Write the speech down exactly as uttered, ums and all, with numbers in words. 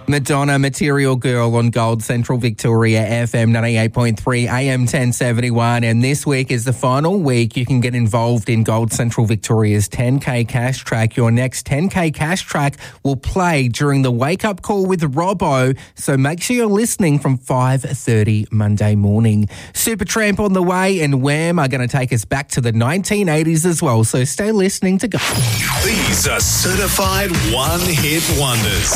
Madonna, Material Girl on Gold Central Victoria F M ninety-eight point three, A M ten seventy-one. And this week is the final week you can get involved in Gold Central Victoria's ten K Cash Track. Your next ten K Cash Track will play during the Wake Up Call with Robbo, so make sure you're listening from five thirty Monday morning. Supertramp on the way, and Wham are going to take us back to the nineteen eighties as well, so stay listening to Go. These are certified one-hit wonders.